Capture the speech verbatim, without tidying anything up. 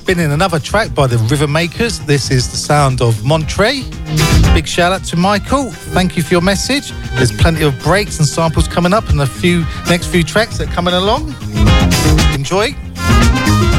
spinning another track by the River Makers. This is the sound of Monterey. Big shout out to Michael. Thank you for your message. There's plenty of breaks and samples coming up and a few next few tracks that are coming along. Enjoy.